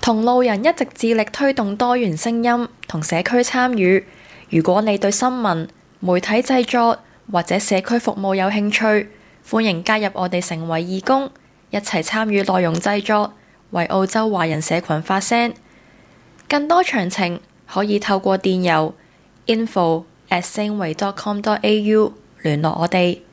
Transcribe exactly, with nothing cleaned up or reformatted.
同路人一直致力推動多元聲音同社區參與。如果你對新聞、媒體製作或者社區服務有興趣，歡迎加入我哋成為義工，一齊參與內容製作，為澳洲華人社群發聲。更多詳情可以透過電郵 info at singway dot com dot a u 聯絡我哋。